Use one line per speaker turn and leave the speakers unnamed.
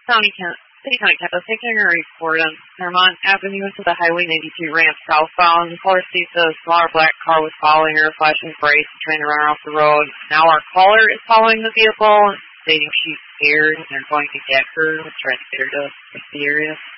City County Capital taking a report on Claremont Avenue into the Highway 92 ramp southbound. The caller sees a smaller black car was following her, flashing brakes and trying to run her off the road. Now our caller is following the vehicle, stating she's scared and they're going to get her, trying to get her to the area.